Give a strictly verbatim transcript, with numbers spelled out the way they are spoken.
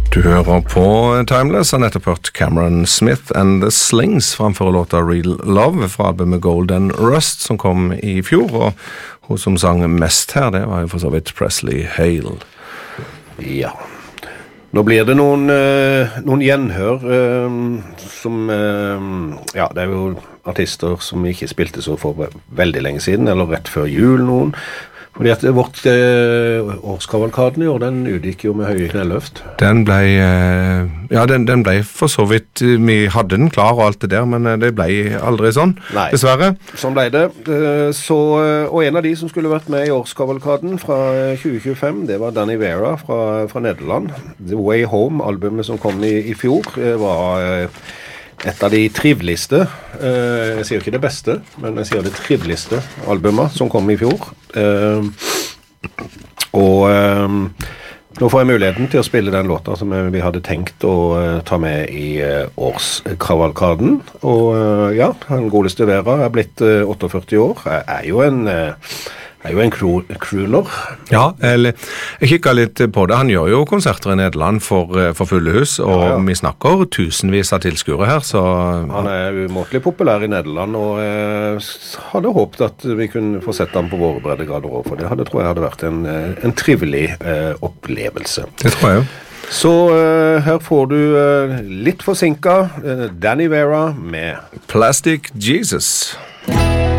Du hører på Timeless, har nettopp hørt Cameron Smith and the Slings framfor låta Real Love fra albumet Golden Rust som kom i fjor, og hun som sang mest her, det var jo for så vidt Presley Hale. Ja. Nå blir det noen, uh, noen gjenhør uh, som, uh, ja, det er jo artister som ikke spilte så for veldig lenge siden, eller rett før jul noen. Fordi at vårt eh, årskavalkaden i år, den utgikk jo med høye knelløft. Den ble, eh, ja, den, den ble for så vidt, vi hadde den klar og alt det der, men det ble aldri sånn, Nei, dessverre. Sånn ble det. Så, og en av de som skulle vært med i årskavalkaden fra tjue tjuefem, det var Danny Vera fra, fra Nederland. The Way Home, albumet som kom i, i fjor, var et av de triveligste, eh, jeg sier ikke det beste, men jeg sier det triveligste albumet som kom i fjor. Eh, og eh, nå får jeg muligheten til å spille den låta som vi hadde tenkt å eh, ta med i eh, årskavalkaden. Og eh, ja, den godeste Vera er blitt eh, åtteogførti år, er, er jo en... Eh, er jo en crooner. Ja, eller, jeg kikket litt på det. Han gjør jo konserter i Nederland for, for fulle hus, og ja, ja. Vi snakker tusenvis av tilskuere her, så... Han er umåtelig populær i Nederland, og eh, hadde håpet at vi kunne få sett ham på våre breddegrader også, for det hadde, tror jeg hadde vært en, en trivelig eh, opplevelse. Det tror jeg jo. Så uh, her får du uh, litt forsinket uh, Danny Vera med Plastic Jesus.